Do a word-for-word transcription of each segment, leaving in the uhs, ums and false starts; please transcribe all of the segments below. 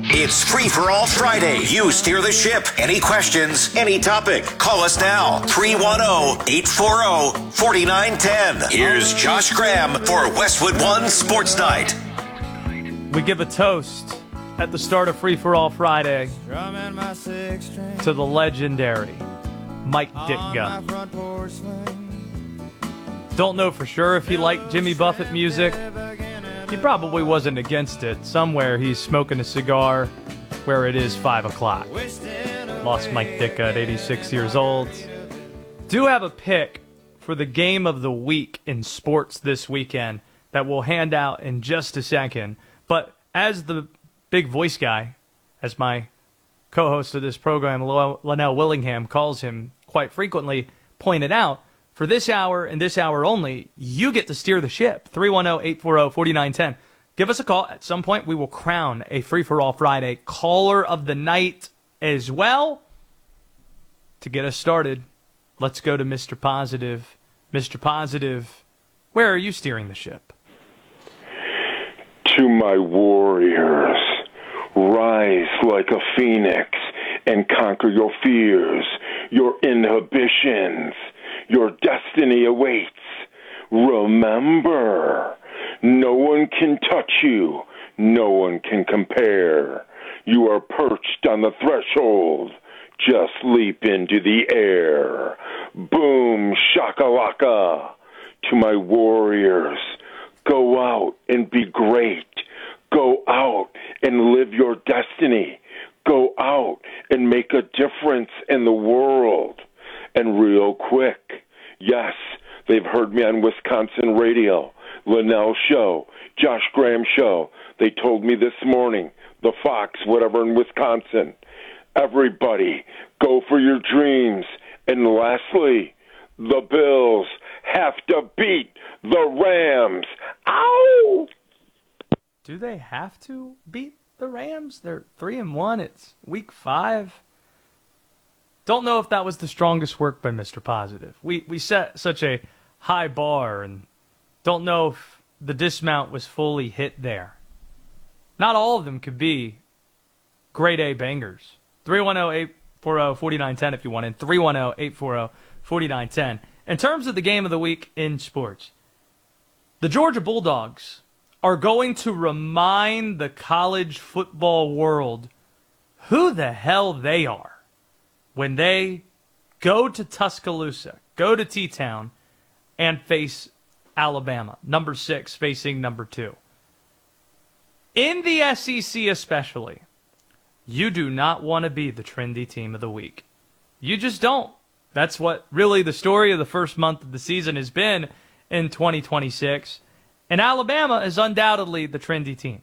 It's Free for All Friday. You steer the ship. Any questions, any topic, call us now. three one zero, eight four zero, four nine one zero. Here's Josh Graham for Westwood One Sports Night. We give a toast at the start of Free for All Friday to the legendary Mike Ditka. Don't know for sure if he liked Jimmy Buffett music. He probably wasn't against it. Somewhere he's smoking a cigar where it is five o'clock. Lost Mike Ditka at eighty-six years old. Do have a pick for the game of the week in sports this weekend that we'll hand out in just a second. But as the big voice guy, as my co-host of this program, Linnell Willingham, calls him quite frequently, pointed out, for this hour and this hour only, you get to steer the ship. three one zero, eight four zero, four nine one zero. Give us a call. At some point, we will crown a Free-for-All Friday Caller of the Night as well. To get us started, let's go to Mister Positive. Mister Positive, where are you steering the ship? To my warriors, rise like a phoenix and conquer your fears, your inhibitions. Your destiny awaits. Remember, no one can touch you. No one can compare. You are perched on the threshold. Just leap into the air. Boom, shakalaka. To my warriors, go out and be great. Go out and live your destiny. Go out and make a difference in the world. And real quick, yes, they've heard me on Wisconsin radio, Linnell Show, Josh Graham Show. They told me this morning, the Fox, whatever in Wisconsin. Everybody, go for your dreams. And lastly, the Bills have to beat the Rams. Ow! Do they have to beat the Rams? They're three and one. It's week five. Don't know if that was the strongest work by Mister Positive. We we set such a high bar and don't know if the dismount was fully hit there. Not all of them could be grade A bangers. three one zero, eight four zero, four nine one zero if you want in. three one zero, eight four zero, four nine one zero. In terms of the game of the week in sports, the Georgia Bulldogs are going to remind the college football world who the hell they are when they go to Tuscaloosa, go to T-Town, and face Alabama, number six facing number two. In the S E C especially, you do not want to be the trendy team of the week. You just don't. That's what really the story of the first month of the season has been in twenty twenty-six. And Alabama is undoubtedly the trendy team.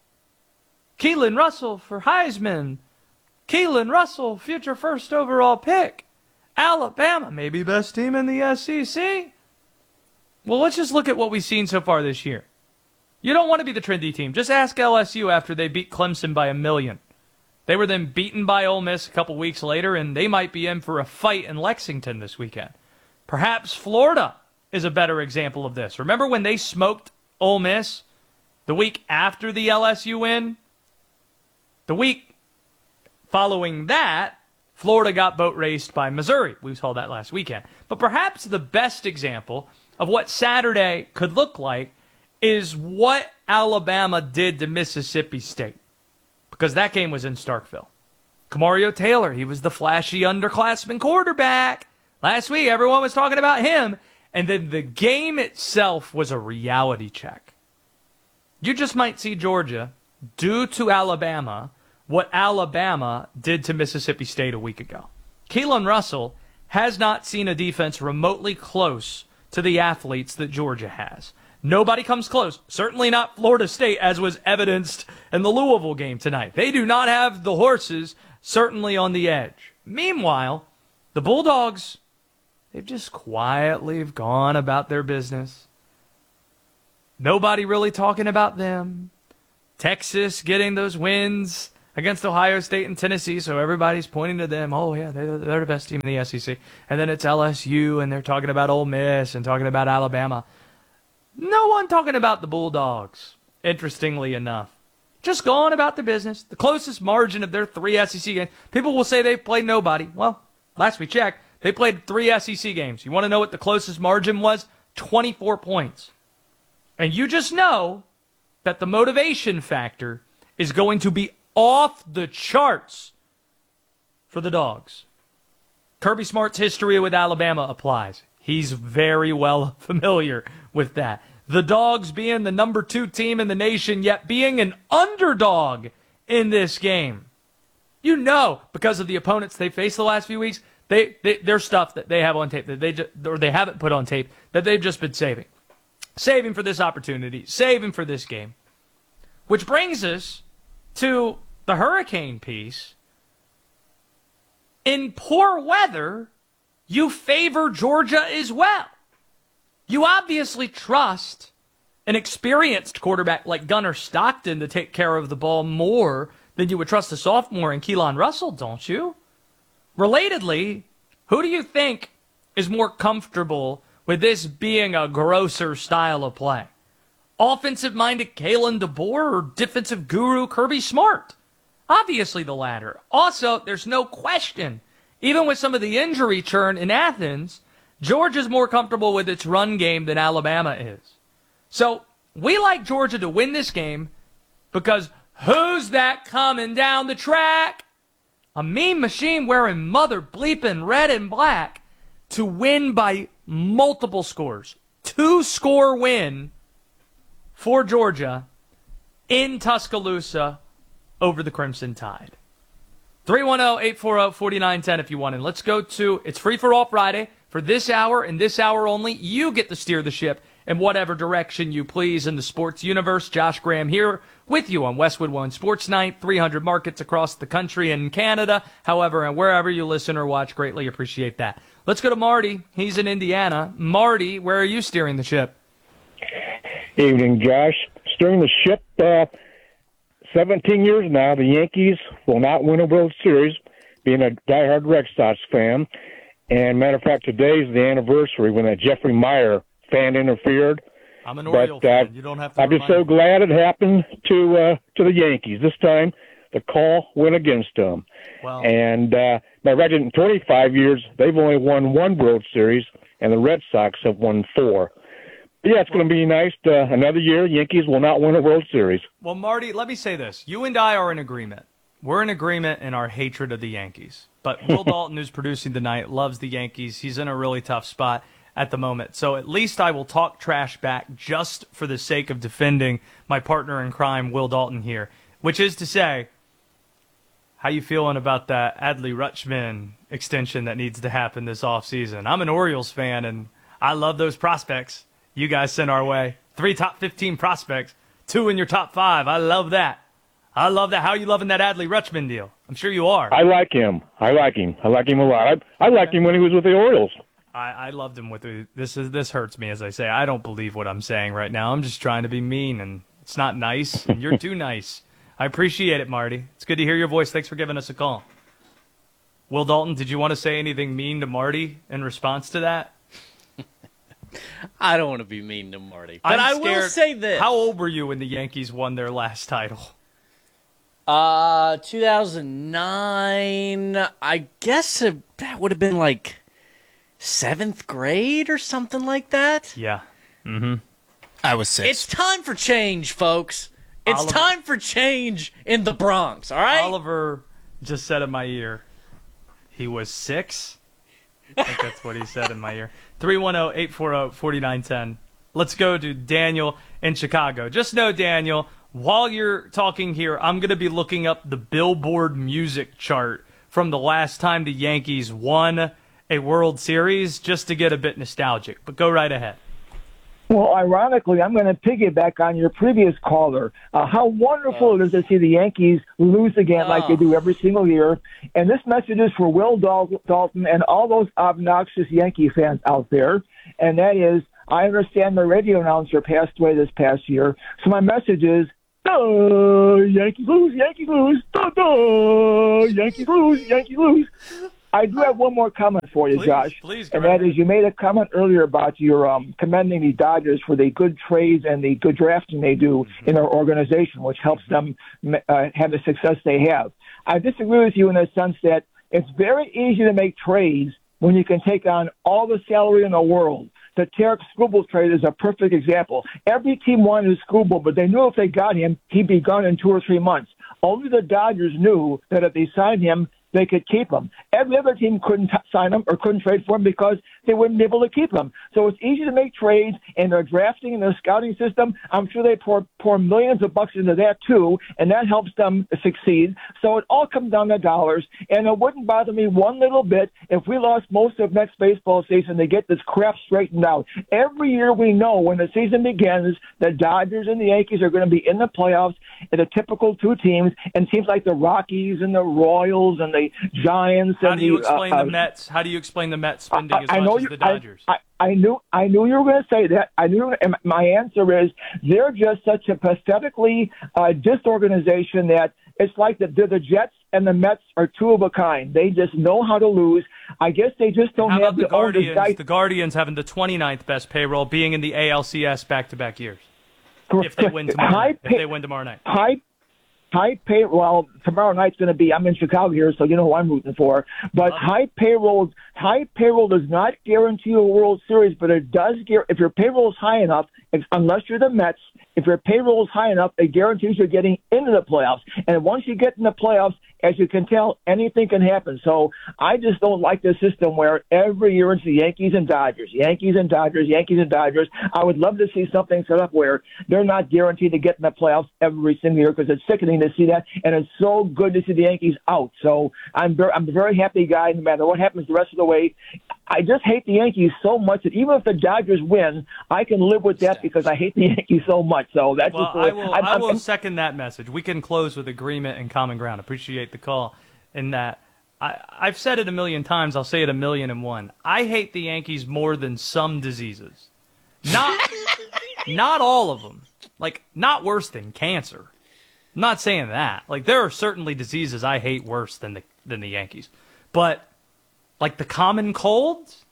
Keelan Russell for Heisman. Keelan Russell, future first overall pick. Alabama, maybe best team in the S E C. Well, let's just look at what we've seen so far this year. You don't want to be the trendy team. Just ask L S U after they beat Clemson by a million. They were then beaten by Ole Miss a couple weeks later, and they might be in for a fight in Lexington this weekend. Perhaps Florida is a better example of this. Remember when they smoked Ole Miss the week after the L S U win? The week following that, Florida got boat raced by Missouri. We saw that last weekend. But perhaps the best example of what Saturday could look like is what Alabama did to Mississippi State. Because that game was in Starkville. Kamario Taylor, he was the flashy underclassman quarterback. Last week, everyone was talking about him. And then the game itself was a reality check. You just might see Georgia do to Alabama what Alabama did to Mississippi State a week ago. Keelan Russell has not seen a defense remotely close to the athletes that Georgia has. Nobody comes close. Certainly not Florida State, as was evidenced in the Louisville game tonight. They do not have the horses certainly on the edge. Meanwhile, the Bulldogs, they've just quietly gone about their business. Nobody really talking about them. Texas getting those wins against Ohio State and Tennessee, so everybody's pointing to them. Oh, yeah, they're, they're the best team in the S E C. And then it's L S U, and they're talking about Ole Miss and talking about Alabama. No one talking about the Bulldogs, interestingly enough. just go on about their business. The closest margin of their three S E C games. People will say they played nobody. Well, last we checked, they played three S E C games. You want to know what the closest margin was? twenty-four points. And you just know that the motivation factor is going to be off the charts for the Dogs. Kirby Smart's history with Alabama applies. He's very well familiar with that. The Dogs being the number two team in the nation, yet being an underdog in this game. You know, because of the opponents they faced the last few weeks, they, they there's stuff that they have on tape that they just, or they haven't put on tape that they've just been saving. Saving for this opportunity, saving for this game. Which brings us to the hurricane piece. In poor weather, you favor Georgia as well. You obviously trust an experienced quarterback like Gunnar Stockton to take care of the ball more than you would trust a sophomore in Keelan Russell, don't you? Relatedly, who do you think is more comfortable with this being a grosser style of play? Offensive-minded Kalen DeBoer or defensive guru Kirby Smart? Obviously the latter. Also, there's no question, even with some of the injury churn in Athens, Georgia's more comfortable with its run game than Alabama is. So, we like Georgia to win this game because who's that coming down the track? A mean machine wearing mother bleeping red and black to win by multiple scores. Two-score win for Georgia in Tuscaloosa over the Crimson Tide. three one zero, eight four zero, four nine one zero if you want. And let's go to, it's Free for All Friday. For this hour and this hour only, you get to steer the ship in whatever direction you please in the sports universe. Josh Graham here with you on Westwood One Sports Night, three hundred markets across the country and Canada. However, and wherever you listen or watch, greatly appreciate that. Let's go to Marty. He's in Indiana. Marty, where are you steering the ship? Evening, Josh. Steering the ship, uh, seventeen years now, the Yankees will not win a World Series, being a diehard Red Sox fan. And matter of fact, today is the anniversary when that Jeffrey Meyer fan interfered. I'm an Oriole but, uh, fan. You don't have to. I'm just so me. glad it happened to uh, to the Yankees. This time, the call went against them. Well, and uh, matter of fact, in twenty-five years, they've only won one World Series, and the Red Sox have won four. But yeah, it's going to be nice. Uh, another year, Yankees will not win a World Series. Well, Marty, let me say this. You and I are in agreement. We're in agreement in our hatred of the Yankees. But Will Dalton, who's producing tonight, loves the Yankees. He's in a really tough spot at the moment. So at least I will talk trash back just for the sake of defending my partner in crime, Will Dalton here. Which is to say, how you feeling about that Adley Rutschman extension that needs to happen this offseason? I'm an Orioles fan, and I love those prospects you guys sent our way. Three top fifteen prospects, two in your top five. I love that. I love that. How are you loving that Adley Rutschman deal? I'm sure you are. I like him. I like him. I like him a lot. I, I liked him when he was with the Orioles. I, I loved him with the, this. Is this hurts me as I say. I don't believe what I'm saying right now. I'm just trying to be mean, and it's not nice. And you're too nice. I appreciate it, Marty. It's good to hear your voice. Thanks for giving us a call. Will Dalton, did you want to say anything mean to Marty in response to that? I don't want to be mean to Marty, but I'm I scared. will say this. How old were you when the Yankees won their last title? Uh, two thousand nine, I guess it, that would have been like seventh grade or something like that. Yeah. Mm-hmm. I was six. It's time for change, folks. It's Oliver, time for change in the Bronx, all right? Oliver just said in my ear, he was six? I think that's what he said in my ear. three one zero, eight four zero, four nine one zero. Let's go to Daniel in Chicago. Just know, Daniel, while you're talking here, I'm going to be looking up the Billboard music chart from the last time the Yankees won a World Series just to get a bit nostalgic. But go right ahead. Well, ironically, I'm going to piggyback on your previous caller. Uh, how wonderful oh. it is to see the Yankees lose again oh. like they do every single year. And this message is for Will Dal- Dalton and all those obnoxious Yankee fans out there. And that is, I understand the radio announcer passed away this past year. So my message is, duh, Yankees lose, Yankees lose, duh, duh, Yankees lose, Yankees lose. I do have one more comment for you, Please, Josh. please, and go that ahead. is, you made a comment earlier about your um, commending the Dodgers for the good trades and the good drafting they do Mm-hmm. in their organization, which helps them uh, have the success they have. I disagree with you in the sense that it's very easy to make trades when you can take on all the salary in the world. The Tarek Skubal trade is a perfect example. Every team wanted Skubal, but they knew if they got him, he'd be gone in two or three months. Only the Dodgers knew that if they signed him, they could keep him. Every other team couldn't t- sign him or couldn't trade for him because they wouldn't be able to keep him. So it's easy to make trades, and their drafting and their scouting system, I'm sure they pour, pour millions of bucks into that too, and that helps them succeed. So it all comes down to dollars, and it wouldn't bother me one little bit if we lost most of next baseball season to get this crap straightened out. Every year we know when the season begins, the Dodgers and the Yankees are going to be in the playoffs, and the typical two teams, and teams like the Rockies and the Royals and the Giants. How and do you the, explain uh, the Mets? How do you explain the Mets spending as I, I much know as you, the Dodgers? I, I, I knew I knew you were going to say that. I knew, and my answer is they're just such a pathetically uh, disorganization that it's like the, the the Jets and the Mets are two of a kind. They just know how to lose. I guess they just don't How have about the the own this Guardians? guy. The Guardians having the twenty-ninth best payroll, being in the A L C S back-to-back years. If they win tomorrow, High night. pay- if they win tomorrow night. high high pay well tomorrow night's going to be I'm in Chicago here, so you know who I'm rooting for, but Love it. high payroll high payroll does not guarantee a World Series, but it does guar- if your payroll is high enough, if, unless you're the Mets, if your payroll is high enough, it guarantees you're getting into the playoffs. And once you get in the playoffs, as you can tell, anything can happen. So I just don't like the system where every year it's the Yankees and Dodgers, Yankees and Dodgers, Yankees and Dodgers. I would love to see something set up where they're not guaranteed to get in the playoffs every single year, because it's sickening to see that, and it's so good to see the Yankees out. So I'm very, I'm a very happy guy no matter what happens the rest of the way. I just hate the Yankees so much that even if the Dodgers win, I can live with that because I hate the Yankees so much. So that's Well, just the way I will, I'm, I will I'm- second that message. We can close with agreement and common ground. Appreciate the call in that. I, I've said it a million times. I'll say it a million and one. I hate the Yankees more than some diseases. Not, not all of them. Like, not worse than cancer. I'm not saying that. Like, there are certainly diseases I hate worse than the than the Yankees. But, like, the common colds,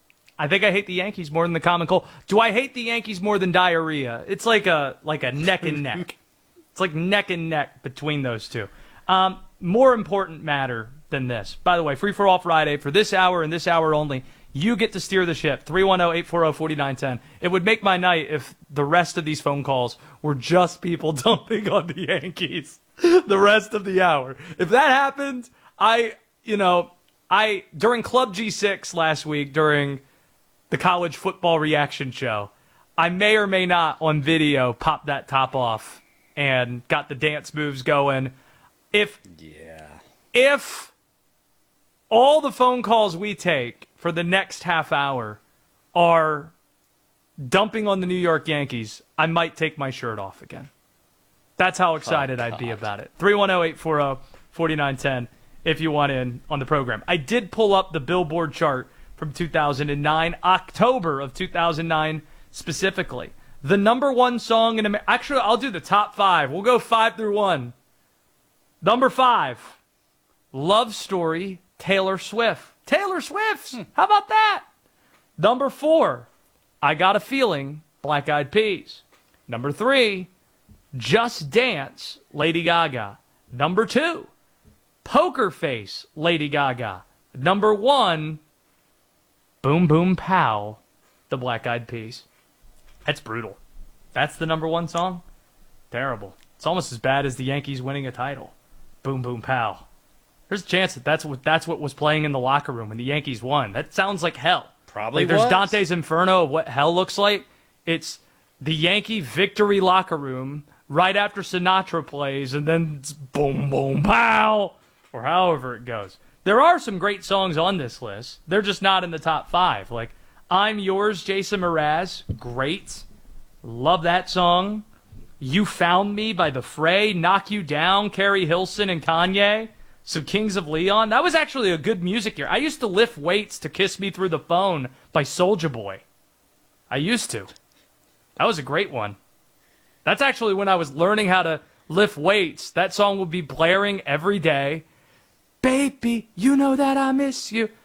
I think I hate the Yankees more than the common cold. Do I hate the Yankees more than diarrhea? It's like a like a neck and neck. It's like neck and neck between those two. Um, more important matter than this. By the way, Free for All Friday, for this hour and this hour only, you get to steer the ship. three one zero, eight four zero, four nine one zero. It would make my night if the rest of these phone calls were just people dumping on the Yankees the rest of the hour. If that happened, I, you know, I, during Club G six last week, during the college football reaction show, I may or may not on video pop that top off and got the dance moves going. If Yeah. if all the phone calls we take for the next half hour are dumping on the New York Yankees, I might take my shirt off again. That's how excited Oh, I'd be God. about it. three one zero, eight four zero, four nine one zero if you want in on the program. I did pull up the Billboard chart from two thousand nine, October of two thousand nine specifically. The number one song in America. Actually, I'll do the top five. We'll go five through one. Number five, Love Story, Taylor Swift. Taylor Swift! How about that? Number four, I Got a Feeling, Black Eyed Peas. Number three, Just Dance, Lady Gaga. Number two, Poker Face, Lady Gaga. Number one, Boom Boom Pow, the Black Eyed Peas. That's brutal. That's the number one song? Terrible. It's almost as bad as the Yankees winning a title. Boom Boom Pow. There's a chance that that's what that's what was playing in the locker room when the Yankees won. That sounds like hell. Probably like there's was. Dante's Inferno of what hell looks like. It's the Yankee victory locker room right after Sinatra plays, and then it's boom boom pow, or however it goes. There are some great songs on this list. They're just not in the top five. Like I'm Yours, Jason Mraz, great. Love that song. You Found Me by The Fray, Knock You Down, Carrie Hilson and Kanye, some Kings of Leon. That was actually a good music year. I used to lift weights to Kiss Me Through the Phone by Soulja Boy. I used to. That was a great one. That's actually when I was learning how to lift weights. That song would be blaring every day. Baby, you know that I miss you.